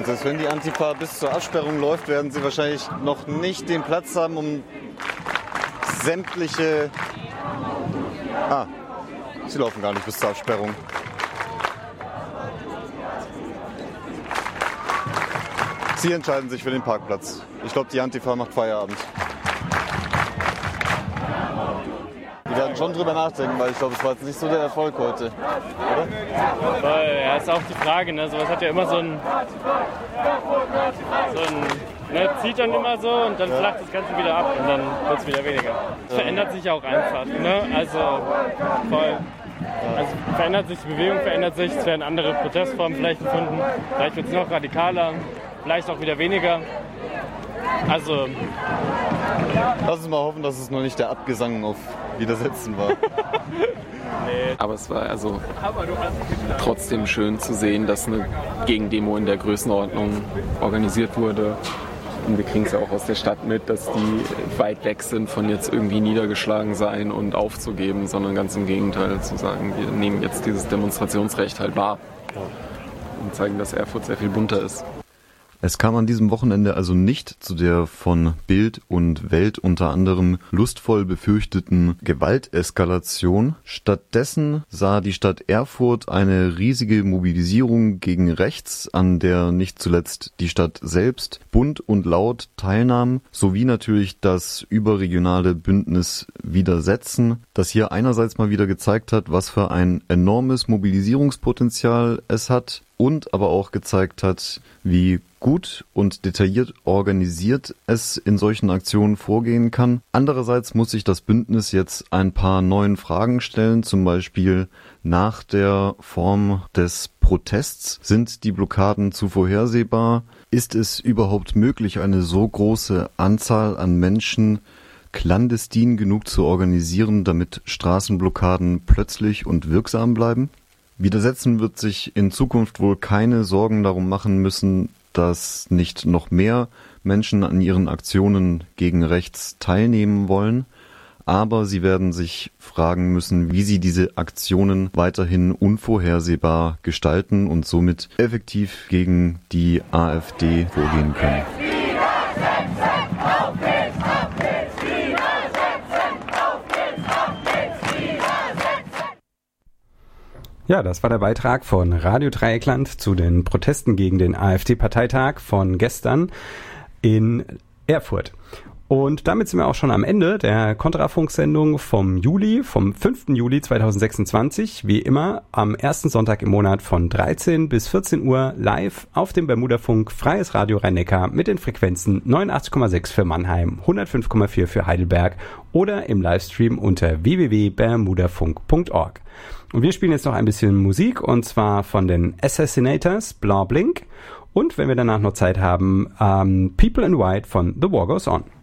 Und selbst wenn die Antifa bis zur Absperrung läuft, werden sie wahrscheinlich noch nicht den Platz haben, um sämtliche... Sie laufen gar nicht bis zur Absperrung. Sie entscheiden sich für den Parkplatz. Ich glaube, die Antifa macht Feierabend. Die werden schon drüber nachdenken, weil ich glaube, es war jetzt nicht so der Erfolg heute, oder? Ja, ist auch die Frage, ne? Sowas hat ja immer zieht dann immer so und dann flacht das Ganze wieder ab und dann wird es wieder weniger. Es verändert sich auch einfach, ne? Also voll. Also verändert sich die Bewegung, verändert sich, es werden andere Protestformen vielleicht gefunden, vielleicht wird es noch radikaler, vielleicht auch wieder weniger. Also... Lass uns mal hoffen, dass es noch nicht der Abgesang auf Widersetzen war. Nee. Aber es war also trotzdem schön zu sehen, dass eine Gegendemo in der Größenordnung organisiert wurde. Und wir kriegen es ja auch aus der Stadt mit, dass die weit weg sind von jetzt irgendwie niedergeschlagen sein und aufzugeben, sondern ganz im Gegenteil zu sagen, wir nehmen jetzt dieses Demonstrationsrecht halt wahr und zeigen, dass Erfurt sehr viel bunter ist. Es kam an diesem Wochenende also nicht zu der von Bild und Welt unter anderem lustvoll befürchteten Gewalteskalation. Stattdessen sah die Stadt Erfurt eine riesige Mobilisierung gegen rechts, an der nicht zuletzt die Stadt selbst bunt und laut teilnahm, sowie natürlich das überregionale Bündnis Widersetzen, das hier einerseits mal wieder gezeigt hat, was für ein enormes Mobilisierungspotenzial es hat und aber auch gezeigt hat, wie gut und detailliert organisiert es in solchen Aktionen vorgehen kann. Andererseits muss sich das Bündnis jetzt ein paar neuen Fragen stellen, zum Beispiel nach der Form des Protests. Sind die Blockaden zu vorhersehbar? Ist es überhaupt möglich, eine so große Anzahl an Menschen clandestin genug zu organisieren, damit Straßenblockaden plötzlich und wirksam bleiben? Widersetzen wird sich in Zukunft wohl keine Sorgen darum machen müssen, dass nicht noch mehr Menschen an ihren Aktionen gegen rechts teilnehmen wollen, aber sie werden sich fragen müssen, wie sie diese Aktionen weiterhin unvorhersehbar gestalten und somit effektiv gegen die AfD vorgehen können. Ja, das war der Beitrag von Radio Dreieckland zu den Protesten gegen den AfD-Parteitag von gestern in Erfurt. Und damit sind wir auch schon am Ende der Kontrafunk-Sendung vom 5. Juli 2026. Wie immer am ersten Sonntag im Monat von 13 bis 14 Uhr live auf dem Bermudafunk Freies Radio Rhein-Neckar mit den Frequenzen 89,6 für Mannheim, 105,4 für Heidelberg oder im Livestream unter www.bermudafunk.org. Und wir spielen jetzt noch ein bisschen Musik und zwar von den Assassinators, Blanc Blink und wenn wir danach noch Zeit haben, People in White von The War Goes On.